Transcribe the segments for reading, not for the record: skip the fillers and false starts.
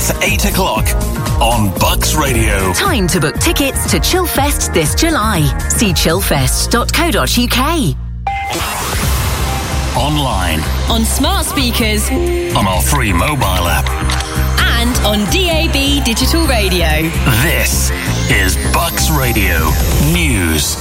It's 8 o'clock on Bucks Radio. Time to book tickets to Chillfest this July. See chillfest.co.uk. Online. On smart speakers. On our free mobile app. And on DAB digital radio. This is Bucks Radio News.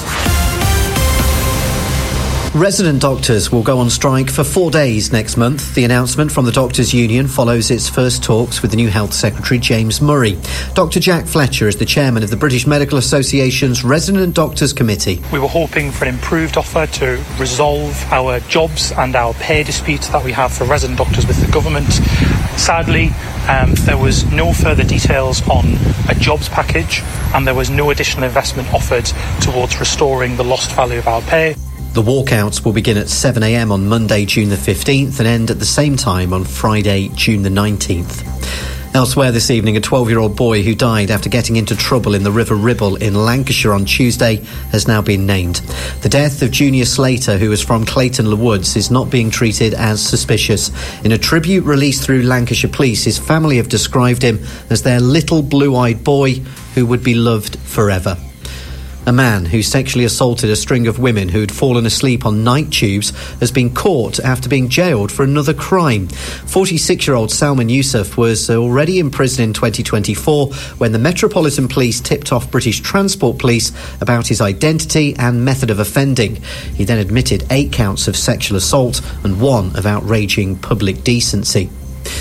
Resident doctors will go on strike for 4 days next month. The announcement from the Doctors' Union follows its first talks with the new Health Secretary, James Murray. Dr Jack Fletcher is the chairman of the British Medical Association's Resident Doctors Committee. We were hoping for an improved offer to resolve our jobs and our pay disputes that we have for resident doctors with the government. Sadly, there was no further details on a jobs package, and there was no additional investment offered towards restoring the lost value of our pay. The walkouts will begin at 7 a.m. on Monday, June the 15th and end at the same time on Friday, June the 19th. Elsewhere this evening, a 12-year-old boy who died after getting into trouble in the River Ribble in Lancashire on Tuesday has now been named. The death of Junior Slater, who was from Clayton Le Woods, is not being treated as suspicious. In a tribute released through Lancashire Police, his family have described him as their little blue-eyed boy who would be loved forever. A man who sexually assaulted a string of women who'd fallen asleep on night tubes has been caught after being jailed for another crime. 46-year-old Salman Yusuf was already in prison in 2024 when the Metropolitan Police tipped off British Transport Police about his identity and method of offending. He then admitted 8 counts of sexual assault and 1 of outraging public decency.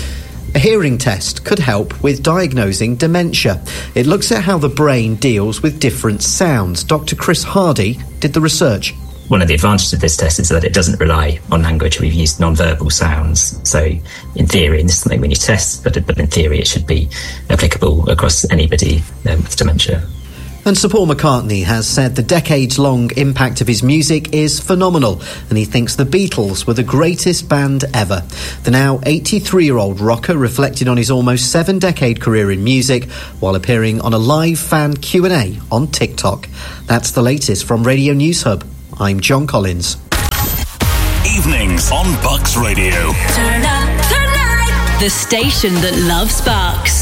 A hearing test could help with diagnosing dementia. It looks at how the brain deals with different sounds. Dr. Chris Hardy did the research. One of the advantages of this test is that it doesn't rely on language. We've used non-verbal sounds. So in theory, and this is something we need to test, but in theory it should be applicable across anybody with dementia. And Sir Paul McCartney has said the decades-long impact of his music is phenomenal, and he thinks the Beatles were the greatest band ever. The now 83-year-old rocker reflected on his almost 7-decade career in music while appearing on a live fan Q&A on TikTok. That's the latest from Radio News Hub. I'm John Collins. Evenings on Bucks Radio. Turn up the night. The station that loves Bucks.